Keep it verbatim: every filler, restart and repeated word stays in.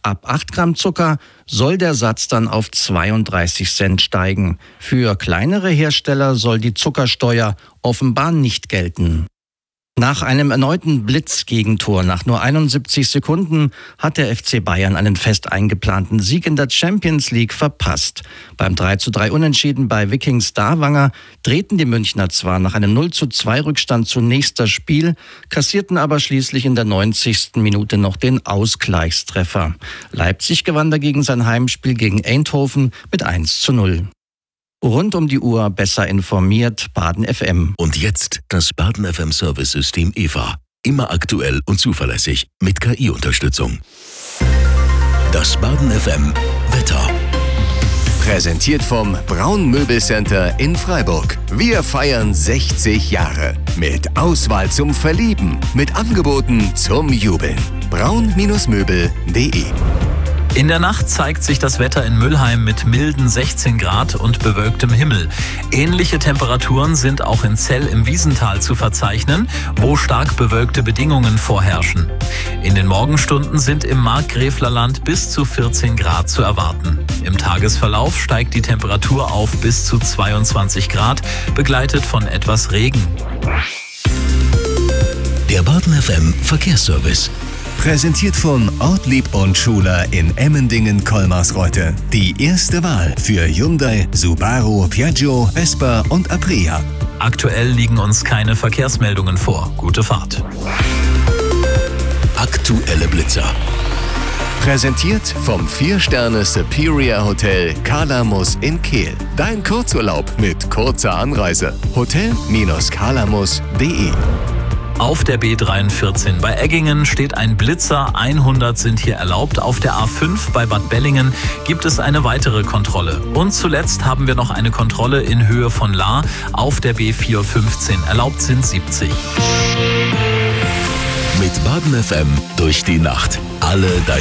Ab acht Gramm Zucker soll der Satz dann auf zweiunddreißig Cent steigen. Für kleinere Hersteller soll die Zuckersteuer offenbar nicht gelten. Nach einem erneuten Blitzgegentor nach nur einundsiebzig Sekunden hat der F C Bayern einen fest eingeplanten Sieg in der Champions League verpasst. Beim drei zu drei Unentschieden bei Viking Stavanger drehten die Münchner zwar nach einem null zu zwei Rückstand zunächst das Spiel, kassierten aber schließlich in der neunzigsten Minute noch den Ausgleichstreffer. Leipzig gewann dagegen sein Heimspiel gegen Eindhoven mit eins zu null. Rund um die Uhr besser informiert, Baden F M. Und jetzt das Baden F M Service-System E V A. Immer aktuell und zuverlässig mit K I-Unterstützung. Das Baden F M Wetter. Präsentiert vom Braun Möbelcenter in Freiburg. Wir feiern sechzig Jahre. Mit Auswahl zum Verlieben. Mit Angeboten zum Jubeln. braun Möbel punkt de. In der Nacht zeigt sich das Wetter in Mülheim mit milden sechzehn Grad und bewölktem Himmel. Ähnliche Temperaturen sind auch in Zell im Wiesental zu verzeichnen, wo stark bewölkte Bedingungen vorherrschen. In den Morgenstunden sind im Markgräflerland bis zu vierzehn Grad zu erwarten. Im Tagesverlauf steigt die Temperatur auf bis zu zweiundzwanzig Grad, begleitet von etwas Regen. Der Baden F M Verkehrsservice. Präsentiert von Ortlieb und Schuler in Emmendingen-Kolmarsreuth. Die erste Wahl für Hyundai, Subaru, Piaggio, Vespa und Aprilia. Aktuell liegen uns keine Verkehrsmeldungen vor. Gute Fahrt. Aktuelle Blitzer. Präsentiert vom vier Sterne Superior Hotel Kalamus in Kehl. Dein Kurzurlaub mit kurzer Anreise. hotel kalamus punkt de. Auf der B vierzehn bei Eggingen steht ein Blitzer, hundert sind hier erlaubt. Auf der A fünf bei Bad Bellingen gibt es eine weitere Kontrolle. Und zuletzt haben wir noch eine Kontrolle in Höhe von Lahr. Auf der B vierhundertfünfzehn erlaubt sind siebzig. Mit Baden F M durch die Nacht. Alle deine